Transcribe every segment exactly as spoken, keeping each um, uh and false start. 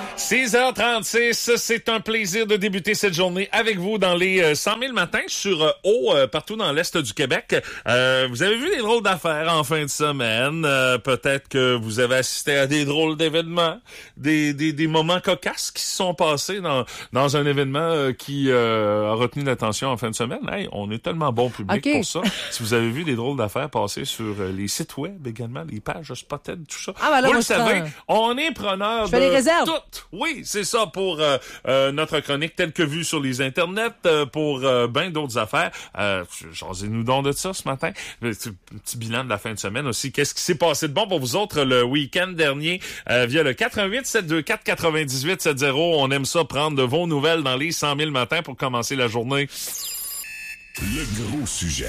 six heures trente-six, c'est un plaisir de débuter cette journée avec vous dans les euh, cent mille matins sur euh, eau euh, partout dans l'Est du Québec. Euh, vous avez vu des drôles d'affaires en fin de semaine. Euh, peut-être que vous avez assisté à des drôles d'événements, des, des, des moments cocasses qui se sont passés dans, dans un événement euh, qui euh, a retenu l'attention en fin de semaine. Hey, on est tellement bon public okay. pour ça. Si vous avez vu des drôles d'affaires passer sur euh, les sites web également, les pages Spotted, tout ça. Ah, ben là, vous le je savez, prends... on est preneur je de fais les réserves. tout. Oui, c'est ça pour euh, euh, notre chronique telle que vue sur les internets, euh, pour euh, bien d'autres affaires. Euh, Jasez-nous donc de ça ce matin. Un petit bilan de la fin de semaine aussi. Qu'est-ce qui s'est passé de bon pour vous autres le week-end dernier euh, via le quatre un huit sept deux quatre quatre-vingt-dix-huit soixante. On aime ça prendre de vos nouvelles dans les cent mille matins pour commencer la journée. Le gros sujet.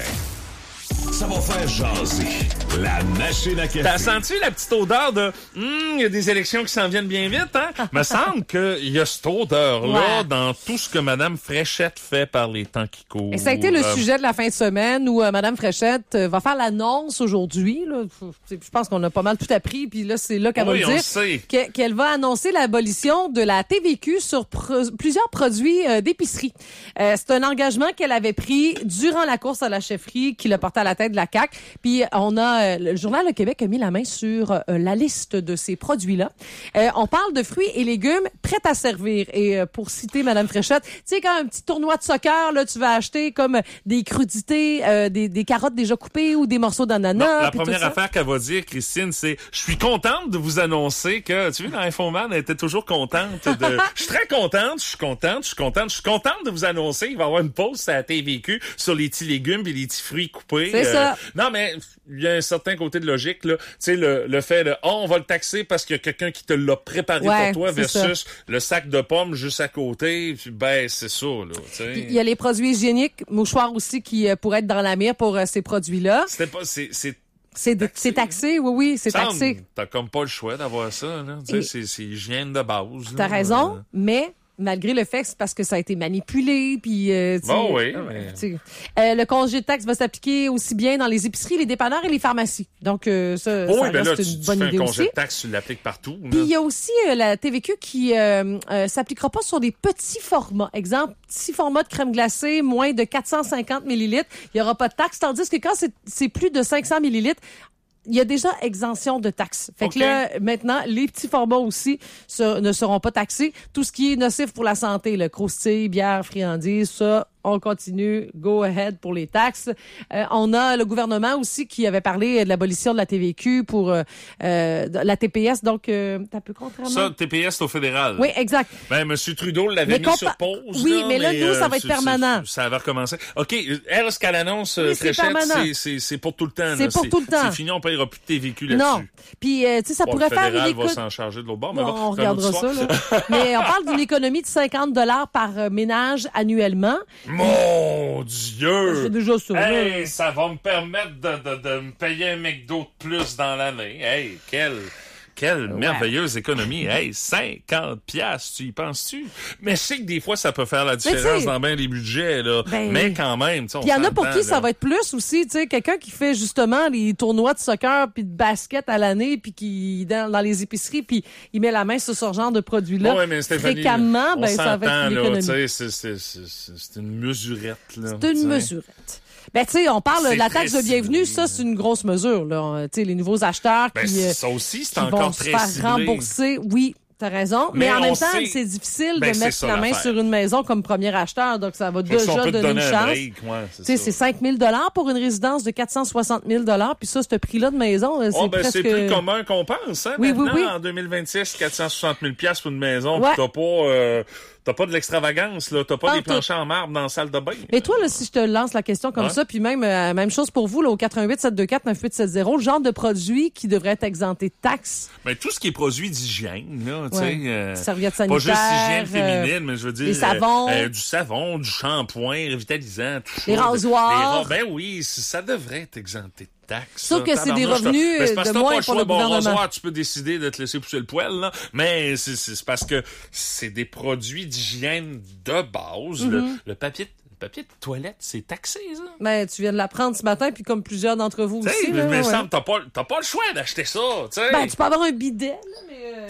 Ça va faire jaser. La machine à café. T'as senti la petite odeur de il hum, y a des élections qui s'en viennent bien vite, hein? Me semble qu'il y a cette odeur-là ouais. dans tout ce que Mme Fréchette fait par les temps qui courent. Et ça a été le euh... sujet de la fin de semaine où euh, Mme Fréchette euh, va faire l'annonce aujourd'hui. Là. Je pense qu'on a pas mal tout appris, puis là, c'est là qu'elle oui, va on dire sait. Que, qu'elle va annoncer l'abolition de la T V Q sur pro- plusieurs produits euh, d'épicerie. Euh, c'est un engagement qu'elle avait pris durant la course à la chefferie qui l'a porté à la tête de la C A Q. Puis on a euh, le Journal Le Québec a mis la main sur euh, la liste de ces produits-là. Euh, on parle de fruits et légumes prêts à servir. Et euh, pour citer Mme Fréchette, tu sais, quand un petit tournoi de soccer, là, tu vas acheter comme des crudités, euh, des, des carottes déjà coupées ou des morceaux d'ananas. Non, la puis première tout ça. affaire qu'elle va dire, Christine, c'est « Je suis contente de vous annoncer que... » Tu vois, dans Infoman, elle était toujours contente de... « Je suis très contente, je suis contente, je suis contente, je suis contente de vous annoncer qu'il va y avoir une pause à la T V Q sur les petits légumes et les petits fruits coupés. » C'est euh, ça. Non, mais il y a un certain côté de logique, là. Tu sais, le, le fait de, oh, on va le taxer parce qu'il y a quelqu'un qui te l'a préparé ouais, pour toi versus ça. Le sac de pommes juste à côté. Puis, ben, c'est ça, là. Il y a les produits hygiéniques, mouchoirs aussi, qui euh, pourraient être dans la mire pour euh, ces produits-là. C'était pas, c'est, c'est, C'est, taxé, c'est taxé, oui, oui, c'est semble, taxé. T'as comme pas le choix d'avoir ça, là. Tu sais, c'est, c'est hygiène de base. T'as là, raison, là. mais malgré le fait que c'est parce que ça a été manipulé, puis... Euh, bon, oui, mais... euh, le congé de taxe va s'appliquer aussi bien dans les épiceries, les dépanneurs et les pharmacies. Donc, euh, ça, oh, ça oui, ben là, c'est tu, une tu bonne fais idée un congé aussi. de taxe, tu l'appliques partout. Puis, il y a aussi euh, la T V Q qui euh, euh, s'appliquera pas sur des petits formats. Exemple, petit format de crème glacée, moins de quatre cent cinquante millilitres. Il y aura pas de taxe, tandis que quand c'est, c'est plus de cinq cents millilitres, il y a déjà exemption de taxes. Fait okay. que là, maintenant, les petits formats aussi se, ne seront pas taxés. Tout ce qui est nocif pour la santé, le croustille, bière, friandises, ça, on continue. Go ahead pour les taxes. Euh, on a le gouvernement aussi qui avait parlé de l'abolition de la T V Q pour euh, euh, la T P S. Donc, euh, t'as peu contrairement. Ça, T P S, c'est au fédéral. Oui, exact. Ben, M. Trudeau l'avait mais mis compa- sur pause. Oui, là, mais là, mais, nous, ça euh, va être permanent. Ça va recommencer. OK, elle, ce qu'elle annonce, oui, Fréchette, c'est, c'est, c'est pour tout le temps. C'est là. pour c'est, tout le temps. C'est fini, on payera plus de T V Q là-dessus. Non. Puis, euh, tu sais, ça bon, pourrait le faire une fédéral écoute... va s'en charger de l'autre bord. Mais bon, bon, on regardera ça, là. Mais on parle d'une économie de cinquante dollars par euh, ménage annuellement. Mon Dieu! C'est déjà ça. Hey, là. ça va me permettre de, de, de me payer un McDo de plus dans l'année. Hey, quelle... Quelle ouais. merveilleuse économie. Hey, cinquante piastres, tu y penses-tu? Mais je sais que des fois, ça peut faire la différence dans bien les budgets, là. Ben, mais quand même, tu sais, on il y en a pour s'entend, qui là. ça va être plus aussi, tu sais, quelqu'un qui fait justement les tournois de soccer puis de basket à l'année puis qui dans, dans les épiceries puis il met la main sur ce genre de produits-là ouais, mais Stéphanie, fréquemment, on ben ça va être une économie. Là, c'est, c'est, c'est, c'est une mesurette, là. C'est une t'sais. mesurette. Ben, tu sais, on parle C'est de la taxe de ciblé. bienvenue, ça, c'est une grosse mesure, là. Tu sais, les nouveaux acheteurs Ben, qui, euh, ça aussi, c'est qui encore vont très se faire ciblé. rembourser. Oui, t'as raison. Mais, Mais en même on temps, sait- c'est difficile Ben, de c'est mettre ça, la main l'affaire. sur une maison comme premier acheteur. Donc, ça va Faut que si on déjà peut te donner une donner un chance. break, ouais, c'est Tu sais, ça. c'est cinq mille dollars pour une résidence de quatre cent soixante mille dollars. Puis ça, ce prix-là de maison, c'est Oh, ben, presque... c'est plus commun qu'on pense, hein, Oui, oui, maintenant, oui. en deux mille vingt-six, quatre cent soixante mille piastres pour une maison, Ouais. pis t'as pas, euh, t'as pas de l'extravagance, là, t'as pas Pas des en tout. planchers en marbre dans la salle de bain. Mais toi, là, si je te lance la question comme Ouais. ça, puis même euh, même chose pour vous, là, au quatre un huit sept deux quatre neuf huit sept zéro, le genre de produit qui devrait être exempté de taxes. Ben, tout ce qui est produit d'hygiène, là, tu sais, Ouais. euh, Serviettes pas juste sanitaires, hygiène féminine, mais je veux dire, les savons. euh, euh, du savon, du shampoing revitalisant, tout ça. Les rasoirs. Les ra- ben oui, c- ça devrait être exempté de taxes. Sauf ça. que c'est des Tabarnouche, t'as- revenus ben, c'est parce de que t'as moins pas le pour choix. le Bon, gouvernement. rasoir, tu peux décider de te laisser pousser le poil, là, mais c'est, c'est, c'est parce que c'est des produits d'hygiène de base. Mm-hmm. le, le papier Le papier de toilette, c'est taxé, ça. Ben, tu viens de l'apprendre ce matin, puis comme plusieurs d'entre vous Tu sais, aussi. mais là, il me ouais. semble, t'as pas, t'as pas le choix d'acheter ça, tu sais. Ben, tu peux avoir un bidet, là, mais... Euh...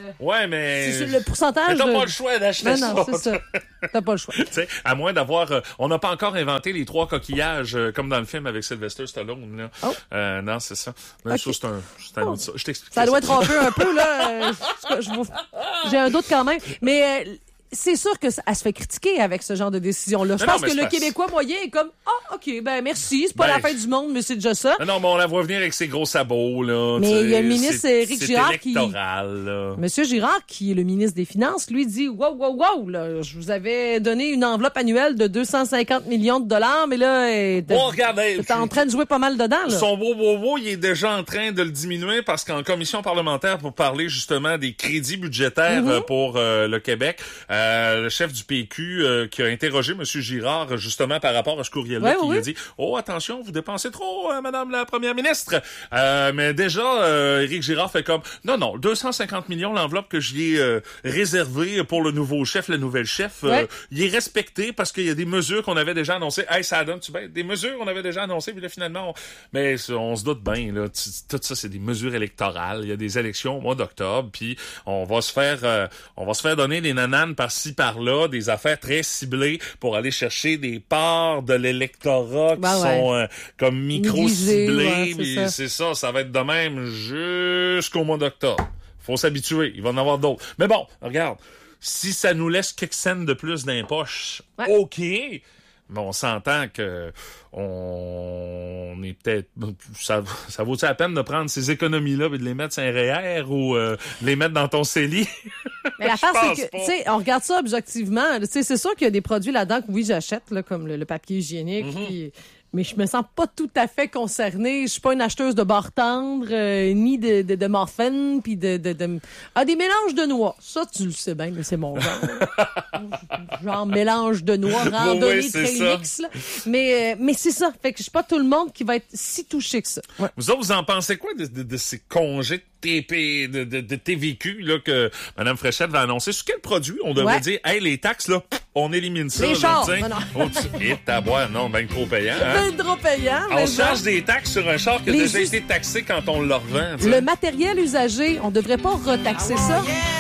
Ouais, mais... C'est le pourcentage... Mais t'as de... pas le choix d'acheter non, ça. Non, c'est ça. T'as pas le choix. T'sais, à moins d'avoir... Euh, on n'a pas encore inventé les trois coquillages, euh, comme dans le film avec Sylvester Stallone. Là. Oh. Euh, non, c'est ça. Là, okay. C'est un, c'est un oh. autre... Je t'explique. Ça doit tromper un peu, là. Je, je, je, j'ai un doute quand même. Mais... Euh, c'est sûr que ça, elle se fait critiquer avec ce genre de décision-là. Je non, pense non, que le Québécois moyen est comme « Ah, oh, OK, ben merci, c'est pas ben, la fin du monde, mais c'est déjà ça. » Non, non, mais on la voit venir avec ses gros sabots, là. Mais il y a le ministre Éric Girard électoral, qui... Là. Monsieur Girard, qui est le ministre des Finances, lui dit « Wow, wow, wow, là, je vous avais donné une enveloppe annuelle de deux cent cinquante millions de dollars, mais là, t'es oh, regardez, en train de jouer pas mal dedans, là. » Son beau, beau, beau, il est déjà en train de le diminuer parce qu'en commission parlementaire, pour parler justement des crédits budgétaires mm-hmm. pour euh, le Québec, euh, le chef du du P Q euh, qui a interrogé M. Girard justement par rapport à ce courriel-là, ouais, qui oui. lui a dit « Oh, attention, vous dépensez trop, hein, Madame la Première ministre! Euh, » Mais déjà, euh, Éric Girard fait comme « Non, non, deux cent cinquante millions, l'enveloppe que j'y ai euh, réservée pour le nouveau chef, le nouvel chef, euh, ouais. il est respecté parce qu'il y a des mesures qu'on avait déjà annoncées. Hey, ça donne, tu sais, des mesures qu'on avait déjà annoncées, puis là, finalement, on... mais on se doute bien, là, tout ça, c'est des mesures électorales. Il y a des élections au mois d'octobre, puis on va se faire euh, on va se faire donner des nananes par-ci, par-là, des affaires très ciblées pour aller chercher des parts de l'électorat qui ben ouais. sont euh, comme micro-ciblées. Ouais, c'est, c'est ça, ça va être de même jusqu'au mois d'octobre. Faut s'habituer, il va en avoir d'autres. Mais bon, regarde, si ça nous laisse quelques cents de plus dans les poches, ouais. OK, mais on s'entend que on est peut-être... Ça, ça vaut-tu la peine de prendre ces économies-là et de les mettre sur un R E R ou euh, de les mettre dans ton C E L I? Mais l'affaire, c'est que, tu sais, on regarde ça objectivement. Tu sais, c'est sûr qu'il y a des produits là-dedans que, oui, j'achète, là, comme le, le papier hygiénique, mm-hmm. puis... mais je me sens pas tout à fait concernée. Je suis pas une acheteuse de barre tendre, euh, ni de, de, de muffins, puis de, de, de... Ah, des mélanges de noix. Ça, tu le sais bien, mais c'est mon genre. Genre mélange de noix, randonnée oui, trail mix, là. Mais, euh, mais c'est ça. Fait que je suis pas tout le monde qui va être si touché que ça. Ouais. Vous autres, vous en pensez quoi de, de, de ces congés de T P, de, de, de T V Q, là, que Mme Fréchette va annoncer? Sur quel produit on devrait ouais. dire, hey, les taxes, là, on élimine ça. Les là, chars, ben non. Oh, tu... Et ta boîte, non, ben trop payant, hein? Ben trop payant. On charge des taxes sur un char qui a les déjà us... été taxé quand on le revend. T'sais. Le matériel usagé, on devrait pas retaxer ah, ça. Yeah.